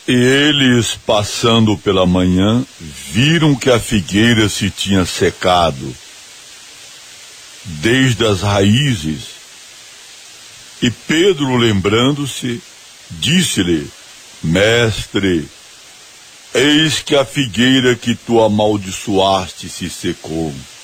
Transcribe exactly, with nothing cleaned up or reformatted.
E eles, passando pela manhã, viram que a figueira se tinha secado desde as raízes. E Pedro, lembrando-se, disse-lhe: Mestre, eis que a figueira que tu amaldiçoaste se secou.